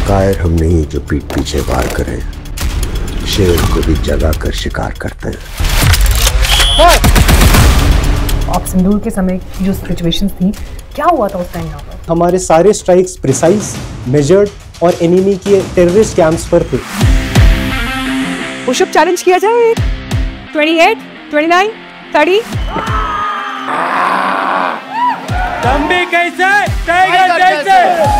कायर हम नहीं जो पीठ पीछे वार करें, शेर को भी जगा कर शिकार करते हैं। आप सिंदूर के समय जो सिचुएशंस थी, क्या हुआ था उस टाइम यहाँ पर? हमारे सारे स्ट्राइक्स प्रिसाइज, मेजर्ड और एनिमी के टेररिस्ट कैंप्स पर थे। पुशअप चैलेंज किया जाए 28, 29, 30। तंबी कैसे? टाइगर कैसे?